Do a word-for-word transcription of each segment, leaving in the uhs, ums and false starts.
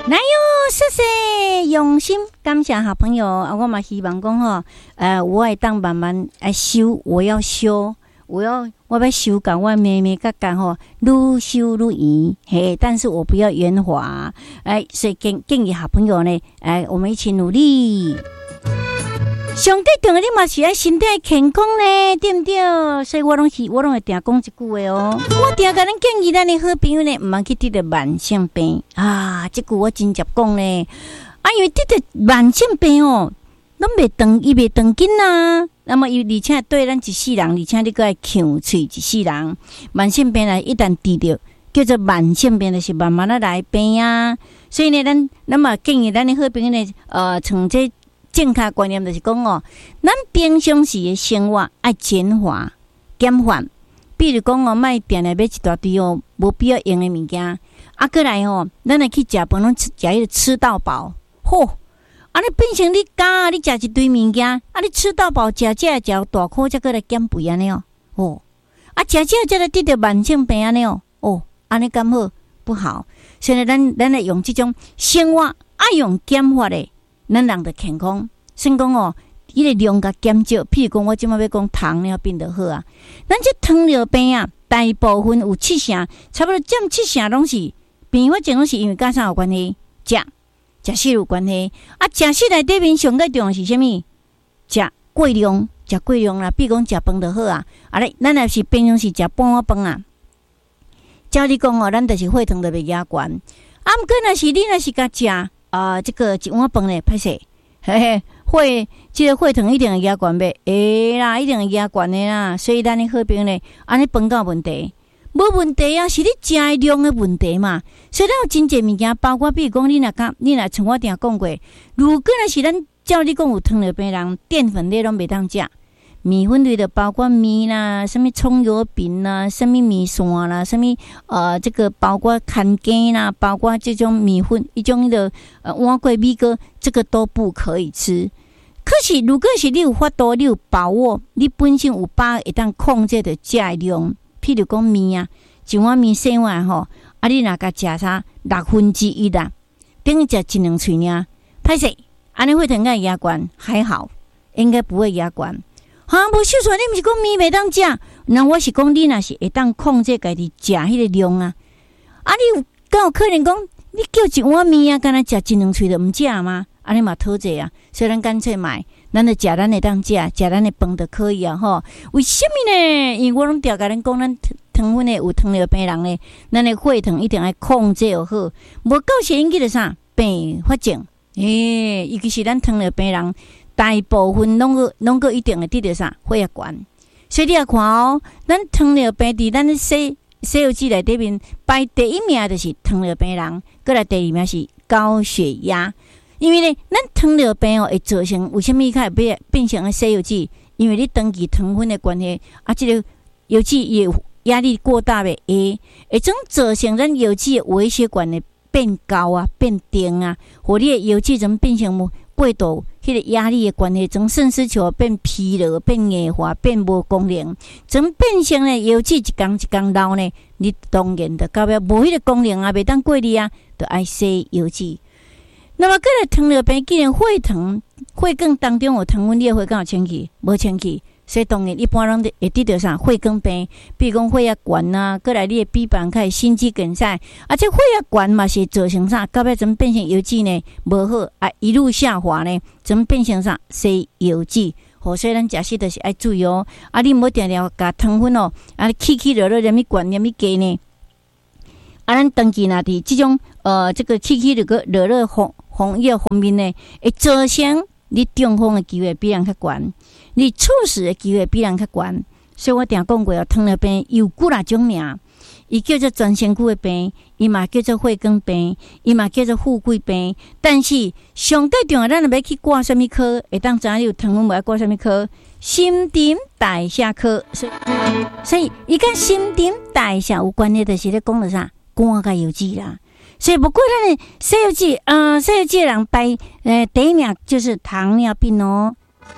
来哟，谢谢用心，感谢好朋友啊！我嘛希望讲吼，呃，我会当慢慢来修，我要修，我要我要修改我妹妹甲甲吼，愈修愈圆嘿。但是我不要圆滑，哎，所以建建议好朋友呢，哎，我们一起努力。上最重要，你嘛是爱身体健康呢，对不对？所以我拢是我拢会定讲一句话哦。我定甲咱建议咱的好朋友呢，毋通去得着慢性病啊！这句我真接讲呢。啊，因为得着慢性病哦，拢袂长，伊袂长紧呐。那么伊而且对咱一世人，而且你搁爱呛喙一世人，慢性病来一旦治着，叫做慢性病，就是慢慢啊来病啊。所以呢，咱那么建议咱的好朋友呢，呃，从这。正确观念就是讲哦，咱平常时的生活爱减化、减缓。比如讲哦，莫定来买一大堆哦无必要用的物件，啊，过来哦，咱来去食饭，拢食迄个吃到饱，吼！啊，你变成你家，你食一堆物件，啊，你吃到饱，食食食大口，才过来减肥安尼哦，哦，啊，食食才来得到慢性病安尼哦，哦，安尼敢好不好？所以咱咱来用这种生活爱用减法的。咱人的健康，先讲哦，伊个量甲减少。譬如讲，我即摆要讲糖尿病就好啊。咱这糖尿病啊，大部分有七成，差不多占七成拢是并发症，拢是因为甲啥有关系？食食食有关系。啊，食食内底面上个重要是啥物？食过量，食过量啦。比如讲食饭就好啊。啊咧，咱若是平常时食半碗饭啊。照你讲哦，咱就是血糖就袂压悬。啊，毋过若是你若是甲食。啊，这个一碗饭咧，歹势，嘿嘿，血，这个血糖一定会压悬呗，会啦，一定会压悬的啦。所以咱的好病咧，安尼饭有问题，无问题啊，是你食的量的问题嘛。所以咱有真济物件，包括比如讲，你若讲，你若像我定讲过，如果若是咱照你讲有糖尿病人，淀粉类拢袂当食。米粉类的包括米啦，什么葱油饼啦，什么米线啦，什么呃这个包括看鸡啦，包括这种米粉一种的呃碗粿米糕，这个都不可以吃。可是如果是你有法度，你有把握，你本身有把会当控制的食量，譬如讲面啊，一碗面洗完吼，啊你若甲食啥六分之一啦，等于食一两喙尔，歹势，安尼会疼个牙关还好，应该不会牙关。哈，无秀出来，你毋是讲面袂当食？那我是讲你若是会当控制家己食迄个量啊。啊，你有敢有可能讲，你叫一碗面啊，敢若食一两喙就毋食吗？安尼嘛讨济啊。所以咱干脆买，咱就食咱会当食，食咱的饭就可以啊。吼，为什么呢？因为我拢调甲咱讲，咱糖分的有糖尿病人呢，咱的血糖一定要控制好，无到时引起着啥并发症。诶、欸，尤其是咱糖尿病人。大部分拢个拢个一定会得着啥血压悬，所以你也看哦，咱糖尿病伫咱西西药记内底面排第一名就是糖尿病人，过来第二名是高血压。因为呢，咱糖尿病哦会造成为什么开变变成西药记？因为你长期糖分的关系啊，这个药剂也压力过大呗，会会总造成咱药剂微血管的变高啊、变低啊，或你的药剂怎变成无过度。迄个压力的关系，从肾丝球变疲劳、变硬化、变无功能，从变成呢，药剂一工一工老呢，你当然的到尾无迄个功能啊，袂当过你啊，就爱洗药剂。那么，过来糖尿病，既然血糖、血管当中有糖分，你的血管有清气，无清气，所以当然一般人会得到啥血管病，比如讲血压悬啊，过来你的臂膀开始心肌梗塞，而且血压悬嘛是造成啥？到尾怎么变成药剂呢？无好啊，一路下滑呢？怎么变成啥？洗药剂，好，所以咱食食就是爱注意哦。啊，你莫定定甲糖分哦，啊，起起落落，连咪悬，连咪低呢？啊，咱长期若伫这种呃，这个起起落落落落红红叶方面呢，会造成你中风的机会比人较悬，你猝死的机会比人较悬。所以我定讲过哦，糖尿病有几啊种名。伊叫做全身躯的病，伊嘛叫做血管病，伊嘛叫做富贵病。但是上最重要，咱若要去挂什么科，会当知影你有糖分，无爱挂什么科？新陈代谢科。所以，所以伊跟新陈代谢有关系，就是咧讲的啥？肝甲药剂啦。所以不过咱的西药剂，呃，西药剂的人排呃第一名就是糖尿病哦。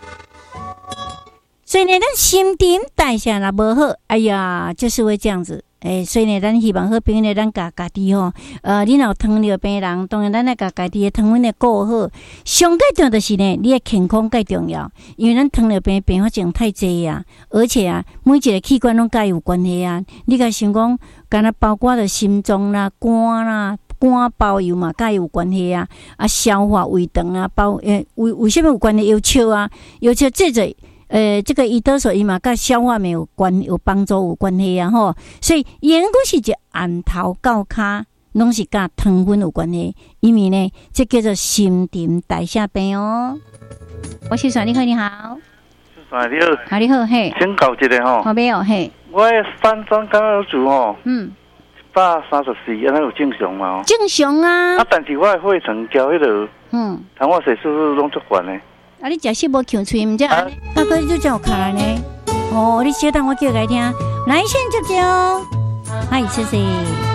所以呢，咱新陈代谢若无好，哎呀，就是会这样子。 诶，所以呢，咱希望好朋友呢，咱家家己吼，呃，你若有糖尿病人，当然咱来家家己的糖分呢顾好。上最重要就是呢，你的健康最重要，因为咱糖尿病并发症太济啊，而且啊，每一个器官拢甲有关系啊。你甲想讲，敢若包括着心脏啦、肝啦。肝包油嘛，甲有关系啊！啊，消化胃肠啊，包诶，为为什么有关系？腰笑啊，腰笑这个呃，这个胰岛素伊嘛，甲消化没有关有帮助有关系啊吼。所以严格是一按头到骹，拢是甲糖分有关系。因为呢，这叫做新陈代谢病哦。我是算你好，你好。 算你好。 好你好嘿。 请教一个吼。 好没有嘿。 我的三酸甘油酯吼。嗯。一百三十四，安尼有正常嘛？ 正常啊。 啊，但是我的血糖交迄个，嗯，糖化血是不是拢足悬呢？ 啊，你食食无呛喙，毋知安尼，大哥你就叫我卡来呢。哦，你小等我叫来听，来先接接哦。嗨，谢谢。